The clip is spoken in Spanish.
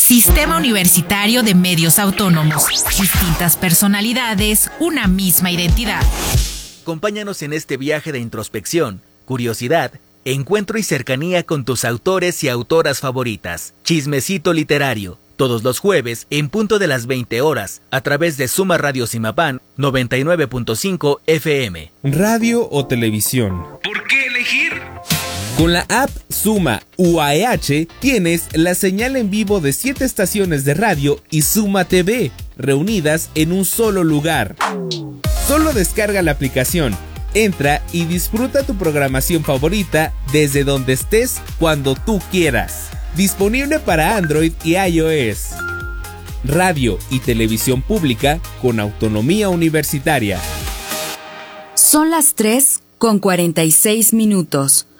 Sistema Universitario de Medios Autónomos. Distintas personalidades, una misma identidad. Acompáñanos en este viaje de introspección, curiosidad, encuentro y cercanía con tus autores y autoras favoritas. Chismecito literario. Todos los jueves, en punto de las 20 horas, a través de Suma Radio Simapán 99.5 FM. Radio o televisión. ¿Por qué elegir? Con la app Suma UAEH tienes la señal en vivo de 7 estaciones de radio y Suma TV, reunidas en un solo lugar. Solo descarga la aplicación, entra y disfruta tu programación favorita desde donde estés cuando tú quieras. Disponible para Android y iOS. Radio y televisión pública con autonomía universitaria. Son las 3:46.